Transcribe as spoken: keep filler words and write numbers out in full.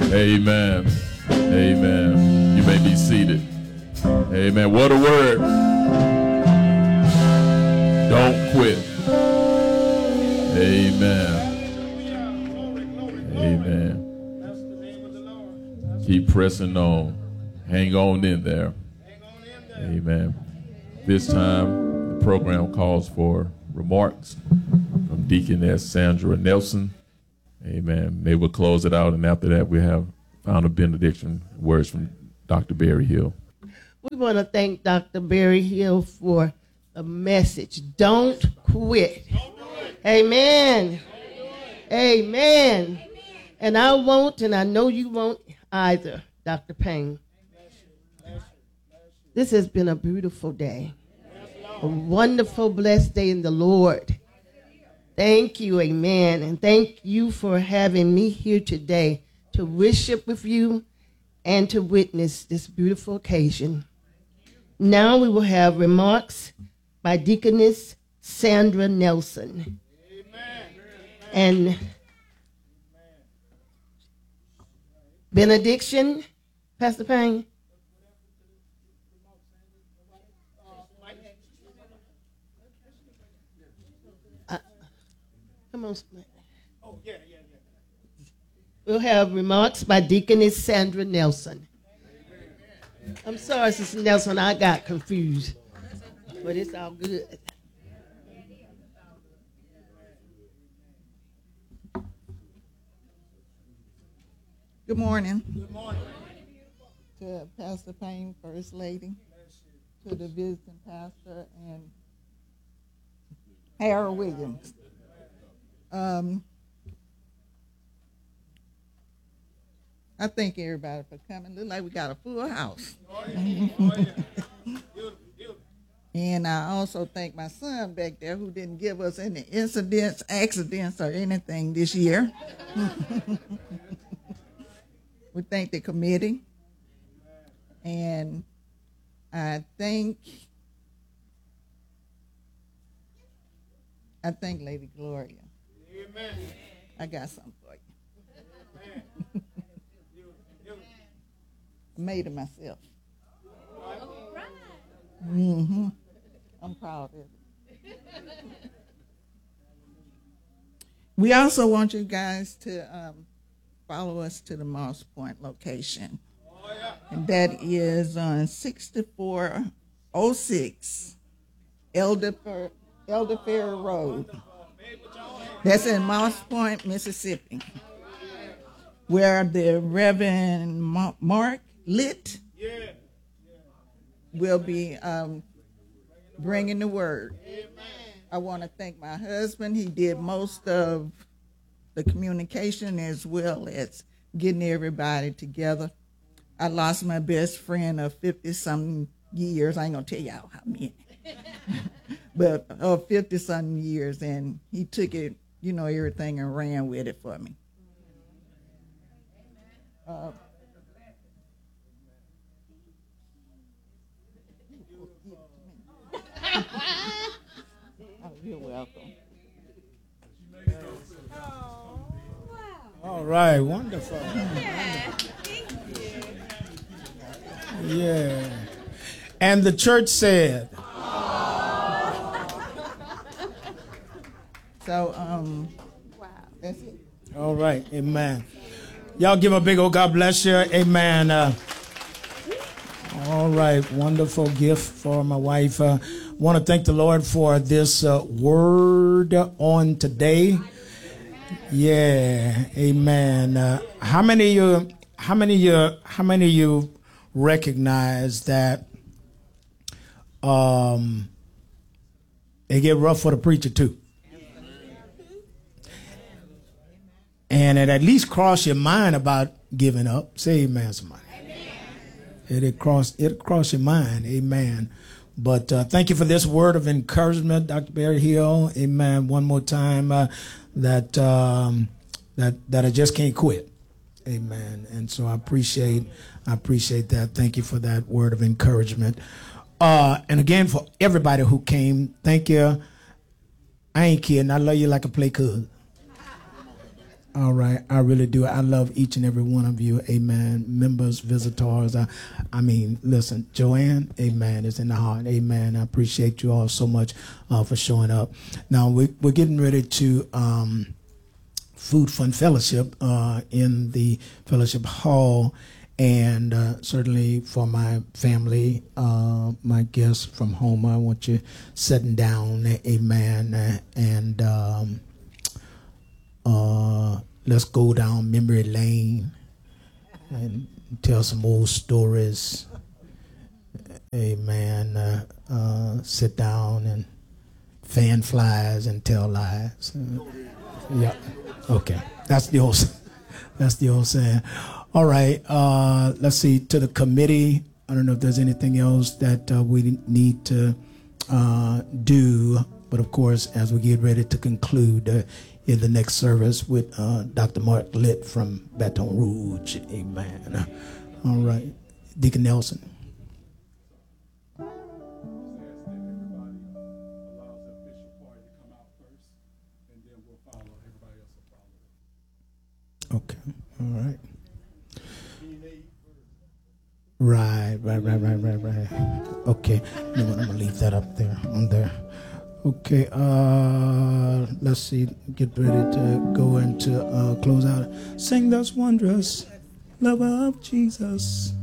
Amen. Amen. You may be seated. Amen. What a word. Don't quit. Amen. Amen. Keep pressing on. Hang on in there. Amen. This time, the program calls for remarks from Deaconess Sandra Nelson. Amen. They will close it out, and after that, we have final benediction words from Doctor Barry Hill. We want to thank Doctor Barry Hill for a message. Don't quit. Amen. Amen. And I won't, and I know you won't either, Doctor Payne. This has been a beautiful day. A wonderful, blessed day in the Lord. Thank you, amen. And thank you for having me here today to worship with you and to witness this beautiful occasion. Now we will have remarks by Deaconess Sandra Nelson. Amen. And benediction, Pastor Payne. Uh, come on. Oh, yeah, yeah, yeah. We'll have remarks by Deaconess Sandra Nelson. I'm sorry, Sister Nelson, I got confused, but it's all good. Good morning. Good morning. To Pastor Payne, First Lady, to the visiting pastor, and Harold Williams. Um, I thank everybody for coming. Look like we got a full house. And I also thank my son back there who didn't give us any incidents, accidents, or anything this year. We thank the committee. And I thank, I thank Lady Gloria. Amen. I got something for you. I made it myself. All right. Mm-hmm. I'm proud of it. We also want you guys to um, follow us to the Moss Point location. Oh, yeah. And that is on sixty-four oh six Elder, Elder Ferry Road. That's in Moss Point, Mississippi, where the Reverend Mark Litt will be um, bringing the word. I want to thank my husband. He did most of the communication as well as getting everybody together. I lost my best friend of fifty-something years. I ain't going to tell y'all how many. But of fifty-something years, and he took it, you know, everything and ran with it for me. Uh, oh, you're welcome. Oh, wow. All right, wonderful. Yeah. Yeah. And the church said. So, um, wow. That's it. All right, amen. Y'all give a big old God bless you, amen. Uh, all right, wonderful gift for my wife. Uh, want to thank the Lord for this uh, word on today. Yeah, amen. Uh, how many of you, how many of you, how many of you recognize that um, it get rough for the preacher too? And it at least cross your mind about giving up. Say amen, somebody. Amen. It cross it cross your mind, amen. But uh, thank you for this word of encouragement, Doctor Barry Hill, amen. One more time, uh, that um, that that I just can't quit, amen. And so I appreciate I appreciate that. Thank you for that word of encouragement. Uh, and again, for everybody who came, thank you. I ain't kidding. I love you like a play could. All right. I really do. I love each and every one of you. Amen. Members, visitors. I, I mean, listen, Joanne, amen, is in the heart. Amen. I appreciate you all so much uh, for showing up. Now, we, we're getting ready to um, Food Fund Fellowship uh, in the Fellowship Hall. And uh, certainly for my family, uh, my guests from home, I want you sitting down, amen, and um, uh, let's go down memory lane and tell some old stories, amen, uh, uh, sit down and fan flies and tell lies. Uh, yeah, okay, that's the old, that's the old saying. All right, uh, let's see, to the committee, I don't know if there's anything else that uh, we need to uh, do, but of course, as we get ready to conclude uh, in the next service with uh, Doctor Mark Litt from Baton Rouge, amen. All right, Deacon Nelson. Okay, all right. Right, right, right, right, right, right. Okay, you know what, I'm gonna leave that up there, on there. Okay, uh, let's see, get ready to go into uh, close out. Sing those wondrous, love of Jesus.